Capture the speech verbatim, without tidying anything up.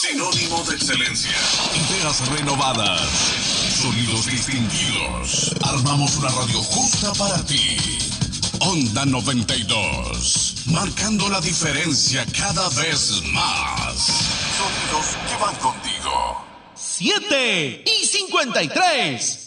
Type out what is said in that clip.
Sinónimo de excelencia. Ideas renovadas. Sonidos distinguidos. Armamos una radio justa para ti. Onda noventa y dos. Marcando la diferencia cada vez más. Sonidos que van contigo. Siete y cincuenta y tres.